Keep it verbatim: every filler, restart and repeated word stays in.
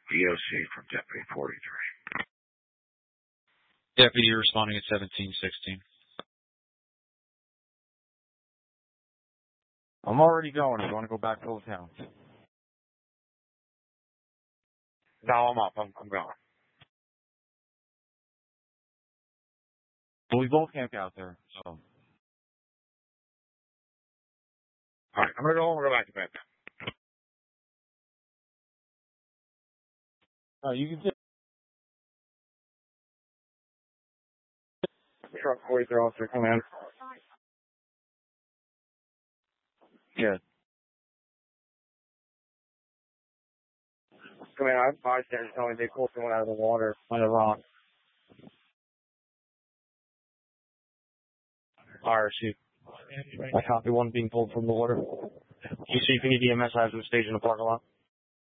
E O C from Deputy forty-three. Deputy responding at seventeen sixteen. I'm already going. You want to go back to Old Town? No, I'm up. I'm, I'm going. Well, we both camped out there, so. All right, I'm going to go home and go back to bed. Uh, you can sit. Truck forty-three officer, come in. Yeah. Come in, I have bystanders telling me they pulled someone out of the water on a rock. R C. I copy one being pulled from the water. You see if you need E M S, I have them staged in the parking lot.